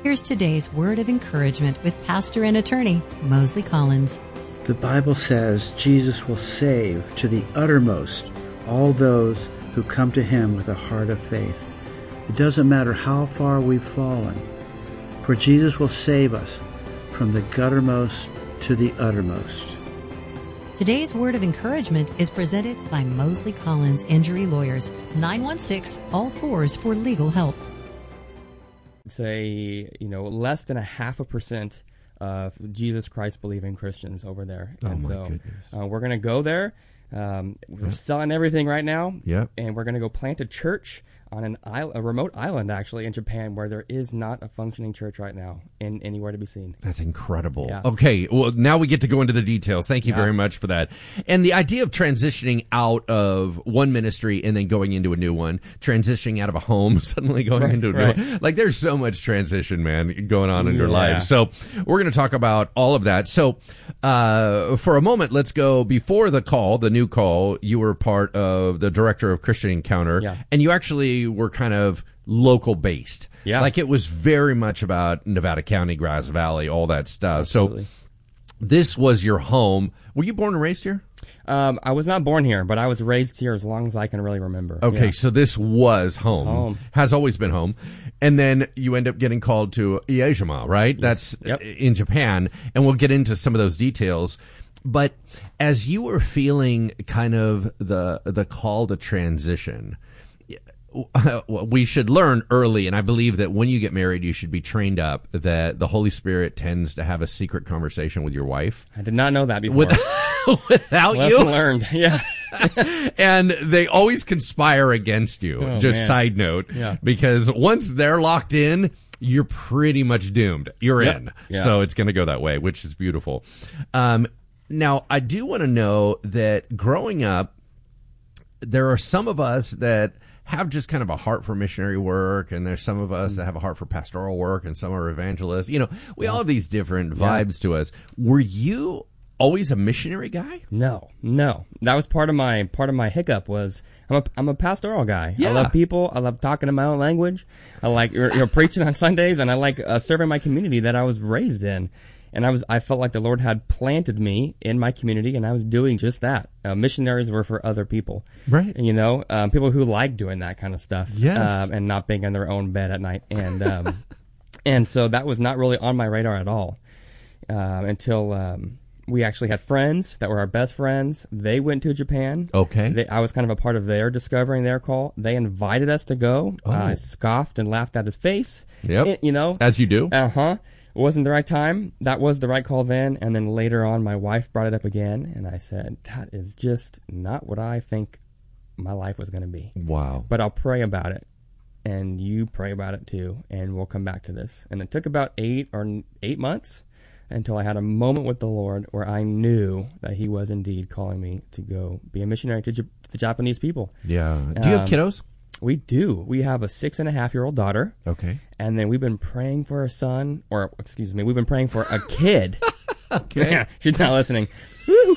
Here's today's word of encouragement with pastor and attorney Mosley Collins. The Bible says Jesus will save to the uttermost all those who come to him with a heart of faith. It doesn't matter how far we've fallen, for Jesus will save us from the guttermost to the uttermost. Today's word of encouragement is presented by Mosley Collins Injury Lawyers, 916-ALL-4s for legal help. Say, less than 0.5% of Jesus Christ believing Christians over there. Oh, and my so goodness. We're going to go there. We're selling everything right now. Yep. And we're going to go plant a church on a remote island, actually, in Japan, where there is not a functioning church right now anywhere to be seen. That's incredible. Yeah. Okay, well, now we get to go into the details. Thank you very much for that. And the idea of transitioning out of one ministry and then going into a new one, transitioning out of a home, suddenly going into a new one. Like, there's so much transition, man, going on in your life. So we're going to talk about all of that. So for a moment, let's go before the new call. You were part of the director of Christian Encounter, and you actually were kind of local based. Yeah. Like, it was very much about Nevada County, Grass Valley, all that stuff. Absolutely. So this was your home. Were you born and raised here? I was not born here, but I was raised here as long as I can really remember. Okay, so this was home. Has always been home. And then you end up getting called to Iejima, right? Yes. That's in Japan. And we'll get into some of those details. But as you were feeling kind of the call to transition, we should learn early, and I believe that when you get married, you should be trained up that the Holy Spirit tends to have a secret conversation with your wife. I did not know that before. Without Lesson you. learned, yeah. And they always conspire against you, side note, because once they're locked in, you're pretty much doomed. You're in. Yeah. So it's going to go that way, which is beautiful. Now, I do want to know that growing up, there are some of us that have just kind of a heart for missionary work, and there's some of us that have a heart for pastoral work, and some are evangelists. We all have these different vibes to us. Were you always a missionary guy? No. That was part of my hiccup. Was I'm a pastoral guy. Yeah. I love people. I love talking in my own language. I like preaching on Sundays, and I like serving my community that I was raised in. And I felt like the Lord had planted me in my community, and I was doing just that. Missionaries were for other people, right? And, people who like doing that kind of stuff, yes, and not being in their own bed at night. And and so that was not really on my radar at all until we actually had friends that were our best friends. They went to Japan. Okay, I was kind of a part of their discovering their call. They invited us to go. I scoffed and laughed at his face. Yep, as you do. It wasn't the right time. That was the right call then. And then later on, my wife brought it up again, and I said, that is just not what I think my life was going to be. Wow. But I'll pray about it, and you pray about it too, and we'll come back to this. And it took about 8 months until I had a moment with the Lord where I knew that he was indeed calling me to go be a missionary to the Japanese people. Yeah. Do you have kiddos? We do. We have a 6.5-year-old daughter. Okay. And then we've been praying for a son, we've been praying for a kid. Okay. Yeah, she's not listening. Woo!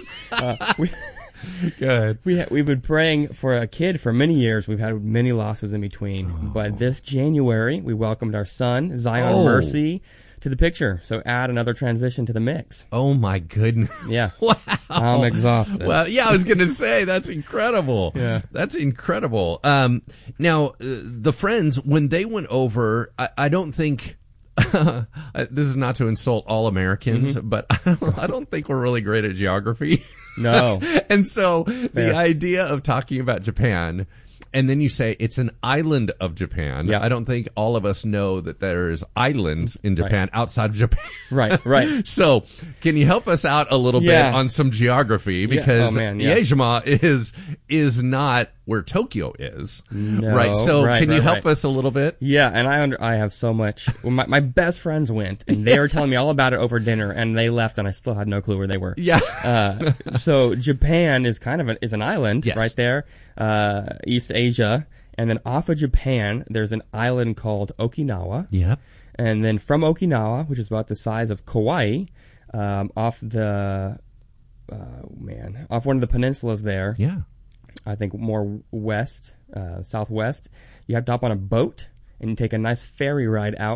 Good. We've been praying for a kid for many years. We've had many losses in between. But this January, we welcomed our son, Zion Mercy, to the picture. So add another transition to the mix. Oh, my goodness. Yeah. Wow. I'm exhausted. Well, yeah, I was going to say, that's incredible. Yeah. That's incredible. Now, the friends, when they went over, I don't think... this is not to insult all Americans, but I don't think we're really great at geography. No. And so the idea of talking about Japan... And then you say it's an island of Japan. Yeah. I don't think all of us know that there's islands in Japan outside of Japan. Right. So can you help us out a little bit on some geography? Because Iejima is not where Tokyo is. No. Right. So can you help us a little bit? Yeah, and I have so much. Well, my best friends went, and they were telling me all about it over dinner, and they left, and I still had no clue where they were. Yeah. So Japan is kind of is an island right there. East Asia, and then off of Japan, there's an island called Okinawa. Yep. And then from Okinawa, which is about the size of Kauai, off one of the peninsulas there. Yeah. I think more west, southwest. You have to hop on a boat and you take a nice ferry ride out